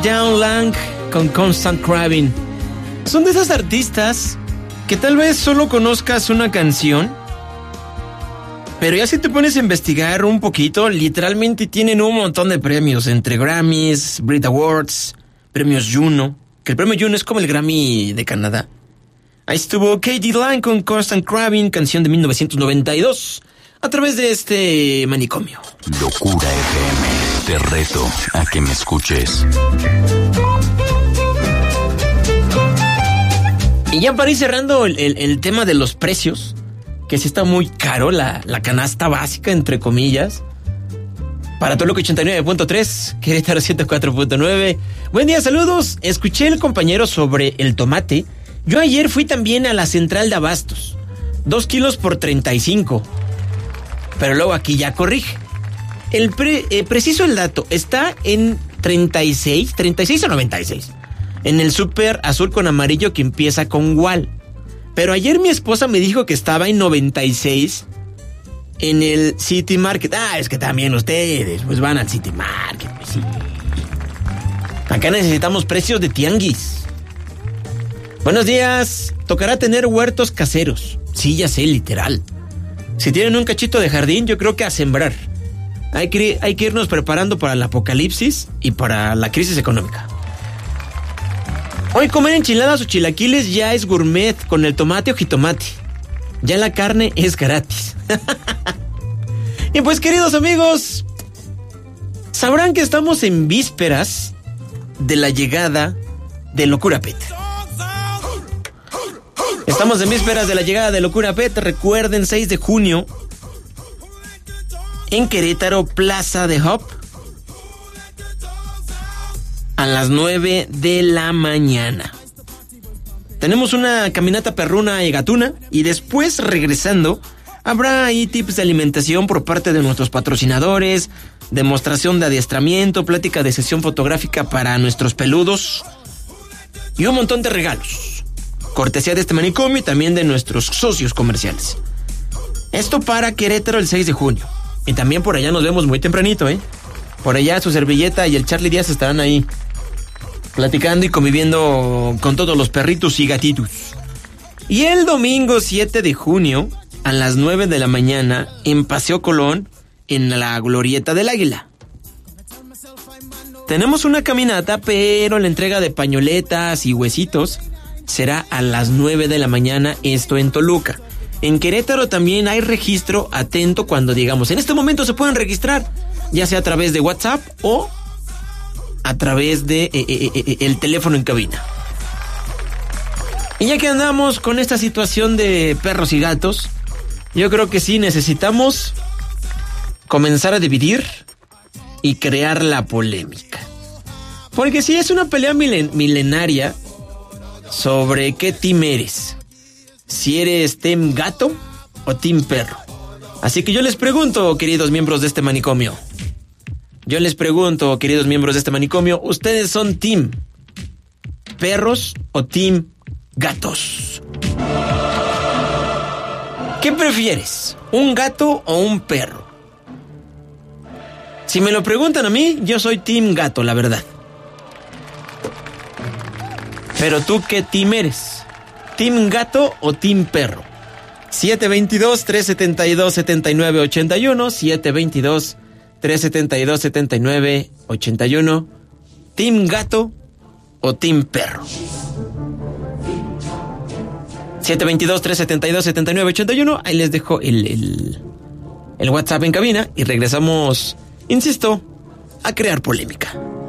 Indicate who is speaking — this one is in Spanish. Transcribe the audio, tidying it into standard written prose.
Speaker 1: John Lang con Constant Craving. Son de esas artistas que tal vez solo conozcas una canción, pero ya si te pones a investigar un poquito, literalmente tienen un montón de premios, entre Grammys, Brit Awards, premios Juno, que el premio Juno es como el Grammy de Canadá. Ahí estuvo K.D. Lang con Constant Craving, canción de 1992, a través de este manicomio.
Speaker 2: Locura FM, te reto a que me escuches.
Speaker 1: Y ya para ir cerrando el tema de los precios, que sí está muy caro la canasta básica, entre comillas. Para Toluca 89.3, Querétaro 104.9. Buen día, saludos. Escuché el compañero sobre el tomate. Yo ayer fui también a la central de abastos. 2 kilos por 35. Pero luego aquí ya corrige. Preciso el dato, está en 36 o 96. En el súper azul con amarillo que empieza con Wal. Pero ayer mi esposa me dijo que estaba en 96 en el City Market. Es que también ustedes pues van al City Market, pues sí. Acá necesitamos precios de tianguis. Buenos días. Tocará tener huertos caseros. Sí, ya sé, literal. Si tienen un cachito de jardín, yo creo que a sembrar. Hay que irnos preparando para el apocalipsis y para la crisis económica. Hoy comer enchiladas o chilaquiles ya es gourmet con el tomate o jitomate. Ya la carne es gratis. Y pues, queridos amigos, sabrán que estamos en vísperas de la llegada de Locura Pet. Estamos en vísperas de la llegada de Locura Pet. Recuerden, 6 de junio en Querétaro, Plaza de Hop, a las 9 de la mañana. Tenemos una caminata perruna y gatuna, y después, regresando, habrá ahí tips de alimentación por parte de nuestros patrocinadores, demostración de adiestramiento, plática de sesión fotográfica para nuestros peludos y un montón de regalos, cortesía de este manicomio y también de nuestros socios comerciales. Esto para Querétaro el 6 de junio. Y también por allá nos vemos muy tempranito, Por allá su servilleta y el Charlie Díaz estarán ahí platicando y conviviendo con todos los perritos y gatitos. Y el domingo 7 de junio, a las 9 de la mañana, en Paseo Colón, en la Glorieta del Águila. Tenemos una caminata, pero la entrega de pañoletas y huesitos será a las 9 de la mañana, esto en Toluca. En Querétaro también hay registro, atento cuando digamos, en este momento se pueden registrar, ya sea a través de WhatsApp o a través de el teléfono en cabina. Y ya que andamos con esta situación de perros y gatos, yo creo que sí necesitamos comenzar a dividir y crear la polémica. Porque sí es una pelea milenaria sobre qué team eres. Si eres team gato o team perro. Así que yo les pregunto, queridos miembros de este manicomio. ¿Ustedes son team perros o team gatos? ¿Qué prefieres? ¿Un gato o un perro? Si me lo preguntan a mí, yo soy team gato, la verdad. Pero tú, ¿qué team eres? ¿Team gato o team perro? 722-372-7981, 722-372-7981. ¿Team gato o team perro? 722-372-7981. Ahí les dejo el WhatsApp en cabina y regresamos, insisto, a crear polémica.